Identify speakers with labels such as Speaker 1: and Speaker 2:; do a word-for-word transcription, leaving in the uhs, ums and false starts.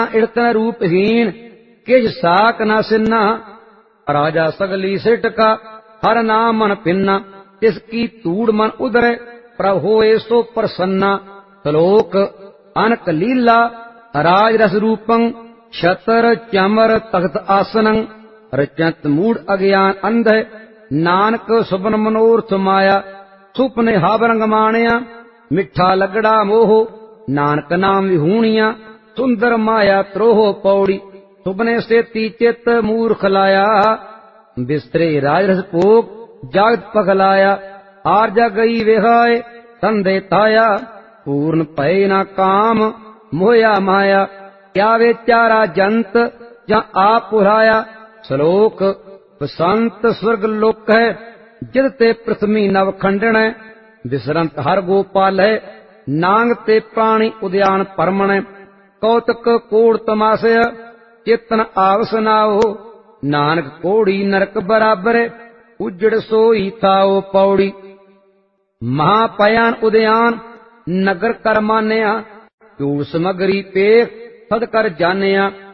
Speaker 1: इड़तन रूपहीन किज साक न सिन्ना। राजा सगली सिटका हर नाम मन पिन्ना। तिसकी तूड़ मन उदरे प्रभ होए सो प्रसन्ना। श्लोक अनक लीला राज रस रूपं छतर चमर तख्त आसनं। रचत मूढ़ अज्ञान अंध नानक सुपन मनोरथ माया। सुपने हाबरंग माणिया मिठा लगड़ा मोह। नानक नाम विहूणिया सुंदर माया त्रोह पौड़ी। सुपने से चित मूर्ख लाया बिस्तरे राजरस भोग जागत पगलाया। आरजा गई विहाय संदे ताया पूर्ण भय न काम मोया माया। क्या वे चारा जंत जा आप पुराया। श्लोक बसंत स्वर्ग लोक है जिद ते पृथ्वी नव खंडन। विसरंत हर गोपाल है नांग ते प्राणी उद्यान परमण। कौतक कोड़ तमाशय चेतन आवस नाओ। नानक कोड़ी नरक बराबर उजड़ सोई थाओ पौड़ी। महापयान उद्यान नगर कर मान्या। चूड़ समगरी पेख सद कर जानिया।